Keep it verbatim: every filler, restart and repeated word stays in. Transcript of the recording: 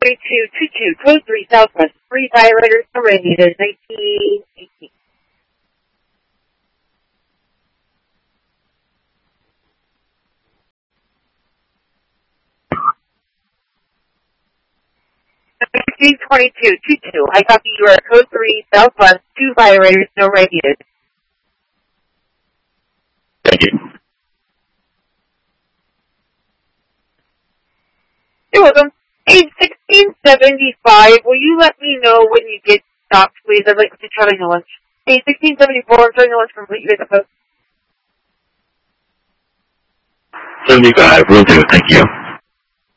twenty-two twenty-two, code three Southwest, three firefighters surrendered, nineteen eighteen. nineteen twenty-two twenty-two, I copy you are code three Southwest, two firefighters, no radius. Thank you. You're welcome. Hey, sixteen seventy-five, will you let me know when you get stopped, please? I'd like to be traveling to lunch. Hey, sixteen seventy-four, I'm starting to lunch complete. You guys are post. seventy-five, will do. Thank you.